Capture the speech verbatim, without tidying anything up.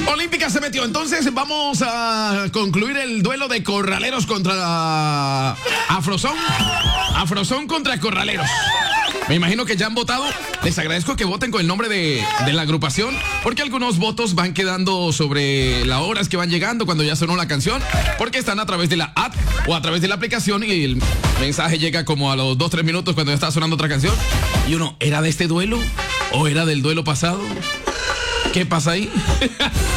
Olímpica se metió. Entonces vamos a concluir el duelo de Corraleros contra Afrozone. Afrozone contra Corraleros. Me imagino que ya han votado. Les agradezco que voten con el nombre de, de la agrupación, porque algunos votos van quedando sobre las horas que van llegando cuando ya sonó la canción, porque están a través de la app o a través de la aplicación y el mensaje llega como a los dos tres minutos cuando ya está sonando otra canción. Y uno, ¿era de este duelo o era del duelo pasado? ¿Qué pasa ahí?